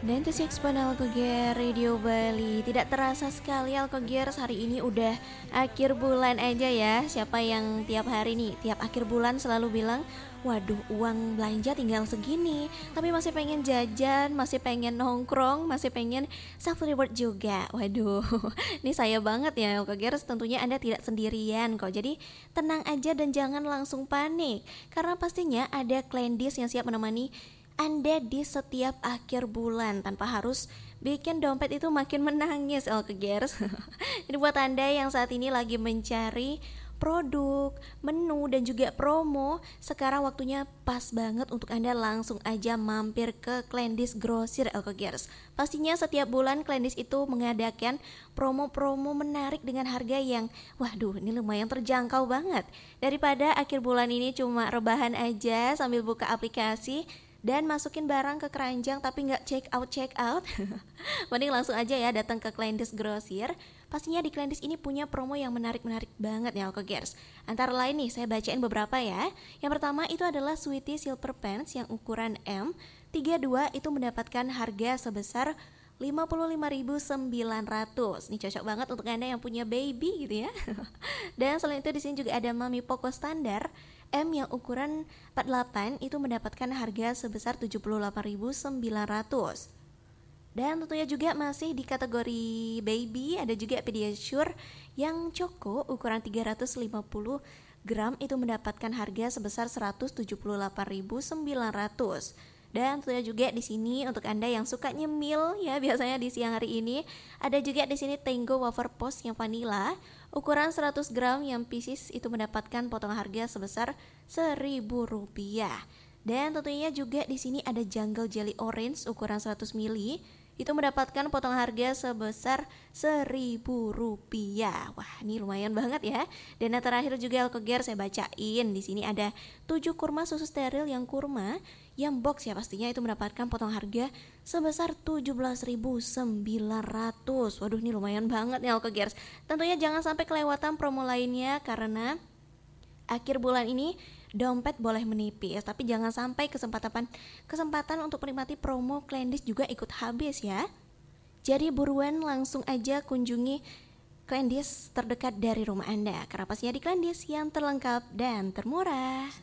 96 Alkogear Radio Bali. Tidak terasa sekali Alkogears, hari ini udah akhir bulan aja ya. Siapa yang tiap hari nih, tiap akhir bulan selalu bilang, waduh uang belanja tinggal segini, tapi masih pengen jajan, masih pengen nongkrong, masih pengen self reward juga. Waduh, ini saya banget ya Alkogears. Tentunya Anda tidak sendirian kok. Jadi tenang aja dan jangan langsung panik, karena pastinya ada Klendis yang siap menemani Anda di setiap akhir bulan tanpa harus bikin dompet itu makin menangis Alkegers. Jadi buat Anda yang saat ini lagi mencari produk, menu dan juga promo, sekarang waktunya pas banget untuk Anda langsung aja mampir ke Klendis Grosir Alkegers. Pastinya setiap bulan Klendis itu mengadakan promo-promo menarik dengan harga yang waduh ini lumayan terjangkau banget. Daripada akhir bulan ini cuma rebahan aja sambil buka aplikasi dan masukin barang ke keranjang tapi nggak check out mending langsung aja ya datang ke Klendis Grosir. Pastinya di Klendis ini punya promo yang menarik banget ya Alkogers. Antara lain nih saya bacain beberapa ya. Yang pertama itu adalah Sweety Silver Pants yang ukuran M32 itu mendapatkan harga sebesar 55.900. Ini cocok banget untuk Anda yang punya baby gitu ya. Dan selain itu di sini juga ada Mami Poco standar M yang ukuran 48 itu mendapatkan harga sebesar 78.900. Dan tentunya juga masih di kategori baby ada juga Pediasure yang Choco ukuran 350 gram itu mendapatkan harga sebesar 178.900. Dan tentunya juga di sini untuk Anda yang suka nyemil ya biasanya di siang hari ini ada juga di sini Tango Wafer Post yang vanilla ukuran 100 gram yang Pisces itu mendapatkan potongan harga sebesar Rp1.000. Dan tentunya juga di sini ada Jungle Jelly Orange ukuran 100 ml itu mendapatkan potongan harga sebesar Rp1.000. Wah, ini lumayan banget ya. Dan yang terakhir juga Alkogers saya bacain. Di sini ada 7 kurma susu steril yang kurma yang box ya pastinya itu mendapatkan potongan harga sebesar 17.900. Waduh, ini lumayan banget ya Alkogers. Tentunya jangan sampai kelewatan promo lainnya karena akhir bulan ini dompet boleh menipis, tapi jangan sampai kesempatan untuk menikmati promo Klendis juga ikut habis ya. Jadi buruan langsung aja kunjungi Klendis terdekat dari rumah Anda, karena pastinya di Klendis yang terlengkap dan termurah.